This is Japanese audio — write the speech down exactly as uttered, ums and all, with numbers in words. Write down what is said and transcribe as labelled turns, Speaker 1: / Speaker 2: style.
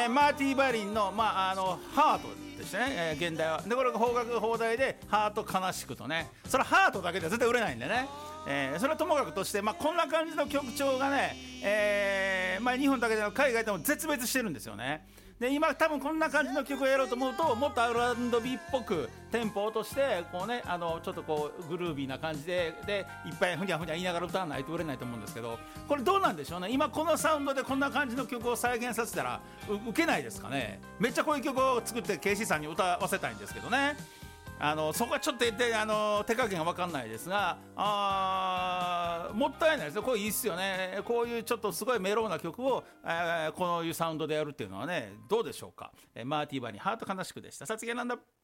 Speaker 1: マーティー・バリンの、まあ、あのハートでしたね、えー、現代はでこれが邦楽邦題でハート悲しくとね、それはハートだけでは絶対売れないんでね、えー、それはともかくとして、まあ、こんな感じの曲調がね、えーまあ、日本だけでも海外でも絶滅してるんですよね。で今多分こんな感じの曲をやろうと思うともっと アールアンドビー っぽくテンポを落としてこう、ね、あのちょっとこうグルービーな感じで、でいっぱいふにゃふにゃ言いながら歌わないと売れないと思うんですけど、これどうなんでしょうね。今このサウンドでこんな感じの曲を再現させたらウケないですかね。めっちゃこういう曲を作ってケイシーさんに歌わせたいんですけどね。あのそこはちょっとあの手加減が分かんないですが、あもったいないですね。これいいっすよね。こういうちょっとすごいメロウな曲を、えー、こういうサウンドでやるっていうのはね、どうでしょうか。えー、マーティーバにハート悲しくでした。さつきなんだ。